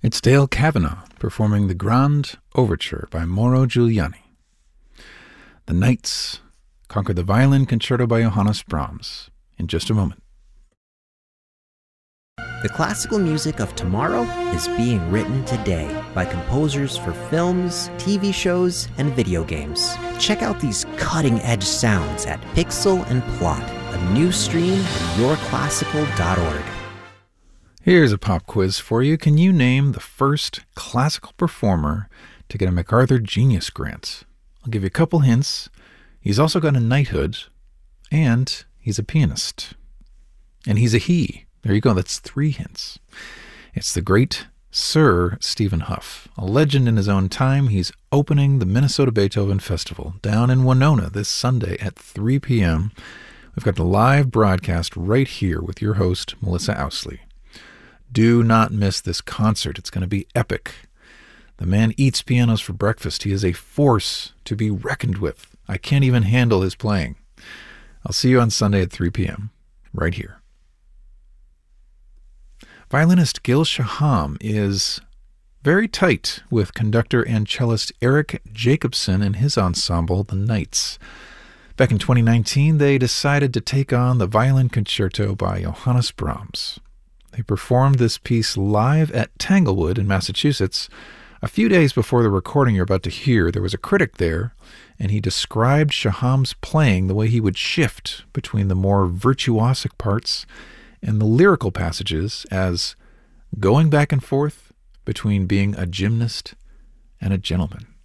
It's Dale Kavanagh performing the Grand Overture by Mauro Giuliani. The Knights conquer the Violin Concerto by Johannes Brahms in just a moment. The classical music of tomorrow is being written today by composers for films, TV shows, and video games. Check out these cutting-edge sounds at Pixel and Plot, a new stream at yourclassical.org. Here's a pop quiz for you. Can you name the first classical performer to get a MacArthur Genius Grant? I'll give you a couple hints. He's also got a knighthood, and he's a pianist. And he's a he. There you go. That's 3 hints. It's the great Sir Stephen Hough, a legend in his own time. He's opening the Minnesota Beethoven Festival down in Winona this Sunday at 3 p.m. We've got the live broadcast right here with your host, Melissa Ousley. Do not miss this concert. It's going to be epic. The man eats pianos for breakfast. He is a force to be reckoned with. I can't even handle his playing. I'll see you on Sunday at 3 p.m. right here. Violinist Gil Shaham is very tight with conductor and cellist Eric Jacobson and his ensemble, the Knights. Back in 2019, they decided to take on the Violin Concerto by Johannes Brahms. They performed this piece live at Tanglewood in Massachusetts. A few days before the recording you're about to hear, there was a critic there, and he described Shaham's playing the way he would shift between the more virtuosic parts and the lyrical passages as going back and forth between being a gymnast and a gentleman.